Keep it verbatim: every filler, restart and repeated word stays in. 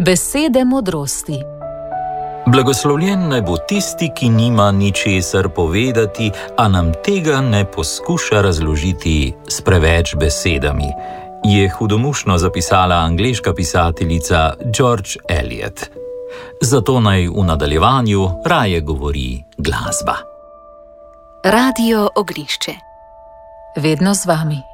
Besede modrosti. Blagoslovljen naj bo tisti, ki nima ničesar povedati, a nam tega ne poskuša razložiti s preveč besedami, je hudomušno zapisala angleška pisateljica George Eliot. Zato naj v nadaljevanju raje govori glasba. Radio Oglišče. Vedno z vami.